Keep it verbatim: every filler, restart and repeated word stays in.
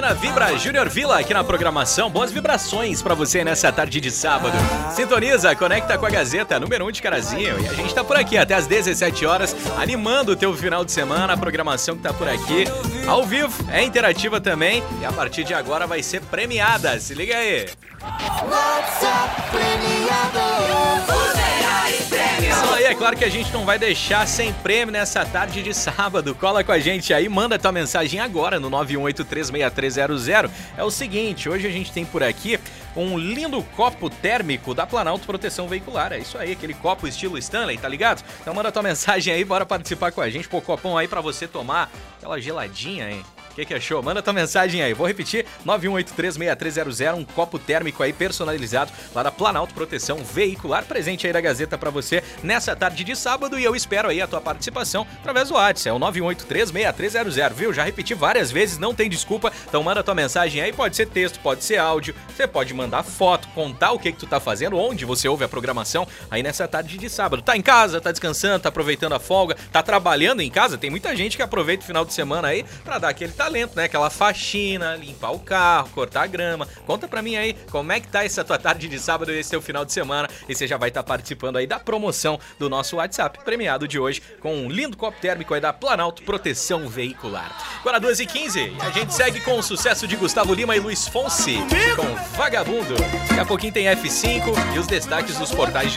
Banda Vibra Júnior Villa aqui na programação. Boas vibrações pra você nessa tarde de sábado. Sintoniza, conecta com a Gazeta, número um de Carazinho. E a gente tá por aqui até às dezessete horas, animando o teu final de semana. A programação que tá por aqui, ao vivo, é interativa também. E a partir de agora vai ser premiada. Se liga aí. WhatsApp premiado. Isso aí, é claro que a gente não vai deixar sem prêmio nessa tarde de sábado. Cola com a gente aí, manda tua mensagem agora no nove um oito três seis três zero zero. É o seguinte, hoje a gente tem por aqui um lindo copo térmico da Planalto Proteção Veicular. É isso aí, aquele copo estilo Stanley, tá ligado? Então manda tua mensagem aí, bora participar com a gente. Pô, copão aí pra você tomar aquela geladinha, hein? O que, que achou? Manda tua mensagem aí. Vou repetir, nove um oito três seis três zero zero, um copo térmico aí personalizado lá da Planalto Proteção Veicular, presente aí da Gazeta pra você nessa tarde de sábado, e eu espero aí a tua participação através do WhatsApp, é o nove um oito três seis três zero zero, viu? Já repeti várias vezes, não tem desculpa, então manda tua mensagem aí, pode ser texto, pode ser áudio, você pode mandar foto, contar o que que tu tá fazendo, onde você ouve a programação aí nessa tarde de sábado. Tá em casa, tá descansando, tá aproveitando a folga, tá trabalhando em casa, tem muita gente que aproveita o final de semana aí pra dar aquele talento, né? Aquela faxina, limpar o carro, cortar a grama. Conta pra mim aí como é que tá essa tua tarde de sábado, esse teu final de semana, e você já vai estar tá participando aí da promoção do nosso WhatsApp premiado de hoje com um lindo copo térmico aí da Planalto Proteção Veicular. Agora duas e quinze, a gente segue com o sucesso de Gustavo Lima e Luiz Fonsi com Vagabundo. Daqui a pouquinho tem F cinco e os destaques dos portais de